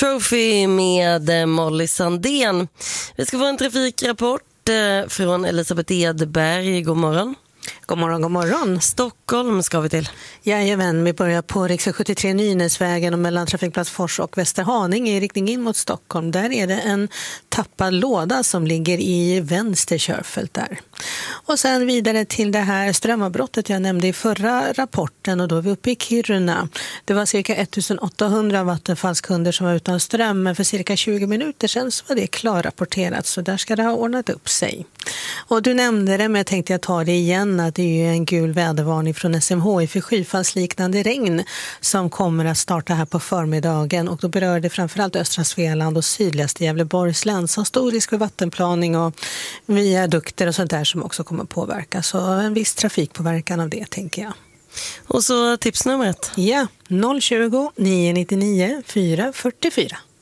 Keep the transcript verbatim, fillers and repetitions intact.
Trophy med Molly Sandén. Vi ska få en trafikrapport från Elisabeth Edberg. God morgon. God morgon, god morgon. Stockholm ska vi till. Jajamän, vi börjar på riksväg sjuttiotre Nynäsvägen och mellan trafikplats Fors och Västerhaninge i riktning in mot Stockholm. Där är det en tappad låda som ligger i vänster körfält där. Och sen vidare till det här strömavbrottet jag nämnde i förra rapporten, och då är vi uppe i Kiruna. Det var cirka ettusenåttahundra vattenfallskunder som var utan ström, men för cirka tjugo minuter sedan så var det klarrapporterat, så där ska det ha ordnat upp sig. Och du nämnde det, men jag tänkte jag ta det igen, att det är ju en gul vädervarning från S M H I för skyfallsliknande regn som kommer att starta här på förmiddagen, och då berör det framförallt östra Svealand och sydligaste Gävleborgs län, så stor risk för vattenplaning och viadukter och sånt där som också kommer påverka, så en viss trafikpåverkan av det tänker jag. Och så tipsnumret. Ja, noll tjugo, nio nittionio, fyra fyrtiofyra.